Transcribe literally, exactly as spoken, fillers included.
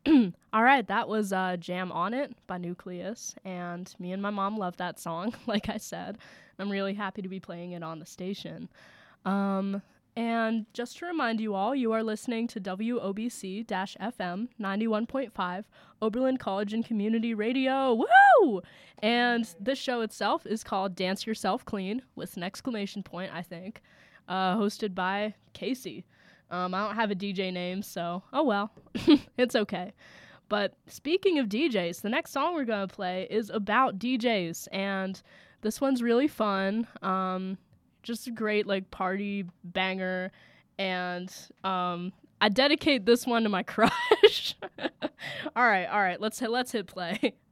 All right, that was uh, Jam on It by Nucleus, and me and my mom love that song, like I said. I'm really happy to be playing it on the station. Um, and just to remind you all, you are listening to W O B C-F M ninety-one point five, Oberlin College and Community Radio. Woo! And this show itself is called Dance Yourself Clean, with an exclamation point, I think, uh, hosted by Casey. Um, I don't have a D J name, so oh well, it's okay. But speaking of D Js, the next song we're going to play is about D Js, and this one's really fun. Um, just a great, like, party banger, and um, I dedicate this one to my crush. all right, all right, let's, let's hit play.